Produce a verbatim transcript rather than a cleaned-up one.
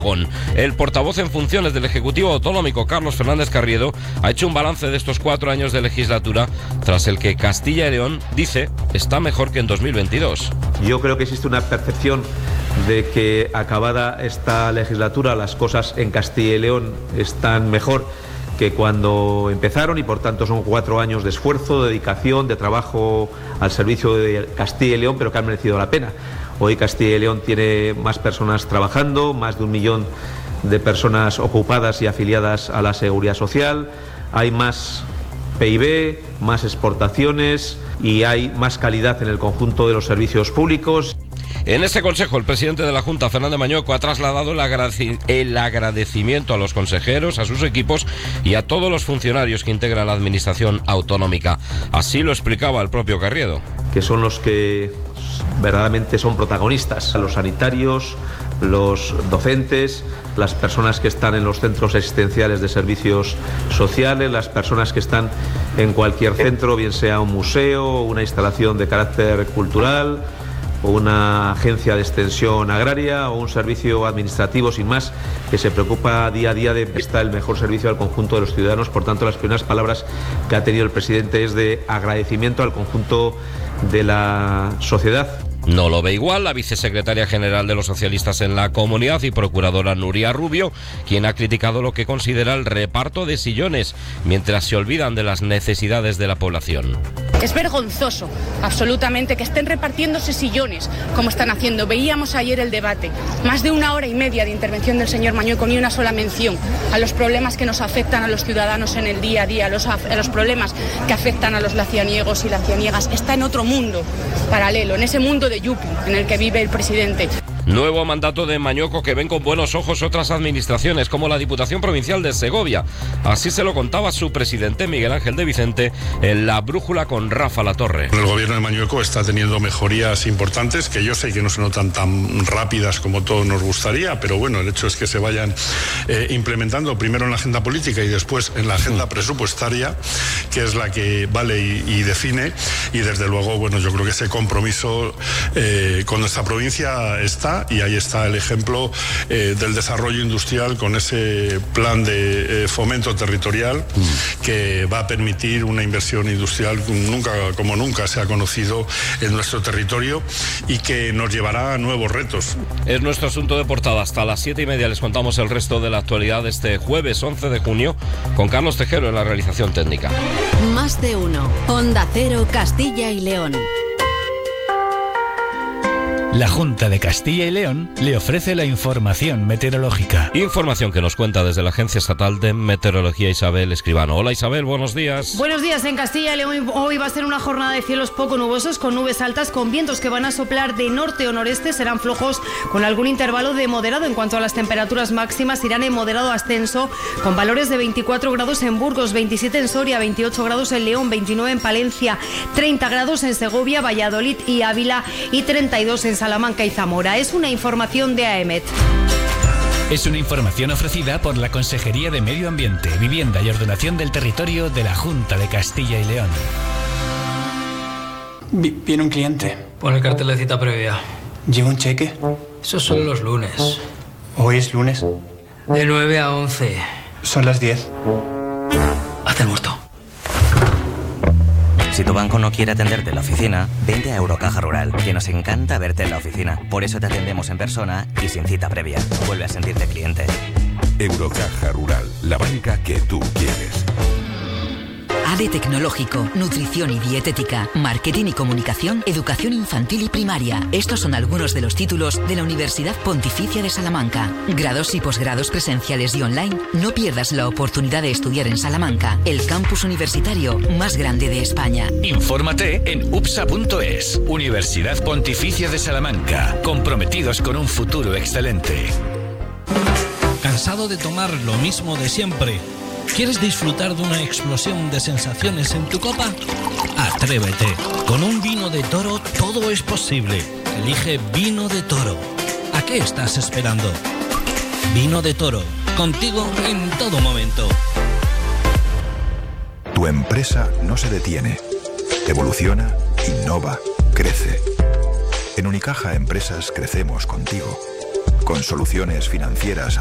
Con el portavoz en funciones del Ejecutivo Autonómico, Carlos Fernández Carriedo, ha hecho un balance de estos cuatro años de legislatura, tras el que Castilla y León, dice, está mejor que en dos mil veintidós. Yo creo que existe una percepción de que acabada esta legislatura las cosas en Castilla y León están mejor que cuando empezaron, y por tanto son cuatro años de esfuerzo, de dedicación, de trabajo al servicio de Castilla y León, pero que han merecido la pena. Hoy Castilla y León tiene más personas trabajando, más de un millón de personas ocupadas y afiliadas a la Seguridad Social, hay más P I B, más exportaciones y hay más calidad en el conjunto de los servicios públicos. En este consejo, el presidente de la Junta, Fernández Mañueco, ha trasladado el, agradeci- el agradecimiento a los consejeros, a sus equipos y a todos los funcionarios que integran la administración autonómica. Así lo explicaba el propio Carriedo. Que son los que verdaderamente son protagonistas, los sanitarios, los docentes, las personas que están en los centros asistenciales de servicios sociales, las personas que están en cualquier centro, bien sea un museo, una instalación de carácter cultural, o una agencia de extensión agraria o un servicio administrativo sin más, que se preocupa día a día de prestar el mejor servicio al conjunto de los ciudadanos. Por tanto, las primeras palabras que ha tenido el presidente es de agradecimiento al conjunto de la sociedad. No lo ve igual la vicesecretaria general de los socialistas en la comunidad y procuradora Nuria Rubio, quien ha criticado lo que considera el reparto de sillones, mientras se olvidan de las necesidades de la población. Es vergonzoso, absolutamente, que estén repartiéndose sillones como están haciendo. Veíamos ayer el debate, más de una hora y media de intervención del señor Mañueco, ni una sola mención a los problemas que nos afectan a los ciudadanos en el día a día, a los, a los problemas que afectan a los lacianiegos y lacianiegas. Está en otro mundo paralelo, en ese mundo de Yupi en el que vive el presidente. Nuevo mandato de Mañueco que ven con buenos ojos otras administraciones, como la Diputación Provincial de Segovia. Así se lo contaba su presidente, Miguel Ángel de Vicente, en La Brújula con Rafa Latorre. El gobierno de Mañueco está teniendo mejorías importantes, que yo sé que no se notan tan rápidas como todos nos gustaría, pero bueno, el hecho es que se vayan eh, implementando primero en la agenda política y después en la agenda presupuestaria, que es la que vale y, y define, y desde luego, bueno, yo creo que ese compromiso eh, con nuestra provincia está. Y ahí está el ejemplo eh, del desarrollo industrial con ese plan de eh, fomento territorial mm. que va a permitir una inversión industrial nunca, como nunca se ha conocido en nuestro territorio y que nos llevará a nuevos retos. Es nuestro asunto de portada. Hasta las siete y media les contamos el resto de la actualidad de este jueves once de junio con Carlos Tejero en la realización técnica. Más de uno. Onda Cero, Castilla y León. La Junta de Castilla y León le ofrece la información meteorológica. Información que nos cuenta desde la Agencia Estatal de Meteorología Isabel Escribano. Hola Isabel, buenos días. Buenos días. En Castilla y León hoy va a ser una jornada de cielos poco nubosos con nubes altas, con vientos que van a soplar de norte o noreste, serán flojos con algún intervalo de moderado. En cuanto a las temperaturas máximas, irán en moderado ascenso con valores de veinticuatro grados en Burgos, veintisiete en Soria, veintiocho grados en León, veintinueve en Palencia, treinta grados en Segovia, Valladolid y Ávila y treinta y dos en Salamanca y Zamora. Es una información de AEMET. Es una información ofrecida por la Consejería de Medio Ambiente, Vivienda y Ordenación del Territorio de la Junta de Castilla y León. Viene un cliente. Pon el cartel de cita previa. ¿Lleva un cheque? Eso son los lunes. ¿Hoy es lunes? De nueve a once. Son las diez. Haz el muerto. Si tu banco no quiere atenderte en la oficina, vente a Eurocaja Rural, que nos encanta verte en la oficina. Por eso te atendemos en persona y sin cita previa. Vuelve a sentirte cliente. Eurocaja Rural, la banca que tú quieres. A D E Tecnológico, Nutrición y Dietética, Marketing y Comunicación, Educación Infantil y Primaria. Estos son algunos de los títulos de la Universidad Pontificia de Salamanca. Grados y posgrados presenciales y online. No pierdas la oportunidad de estudiar en Salamanca, el campus universitario más grande de España. Infórmate en U P S A punto es. Universidad Pontificia de Salamanca. Comprometidos con un futuro excelente. ¿Cansado de tomar lo mismo de siempre? ¿Quieres disfrutar de una explosión de sensaciones en tu copa? Atrévete. Con un vino de Toro todo es posible. Elige Vino de Toro. ¿A qué estás esperando? Vino de Toro. Contigo en todo momento. Tu empresa no se detiene. Evoluciona, innova, crece. En Unicaja Empresas crecemos contigo. con soluciones financieras